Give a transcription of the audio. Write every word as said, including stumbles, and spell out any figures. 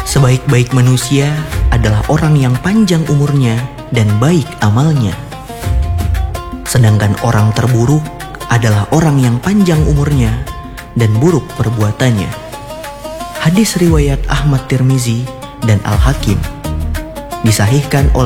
Sebaik-baik manusia adalah orang yang panjang umurnya dan baik amalnya. Sedangkan orang terburuk adalah orang yang panjang umurnya dan buruk perbuatannya. Hadis riwayat Ahmad Tirmizi dan Al-Hakim. Disahihkan oleh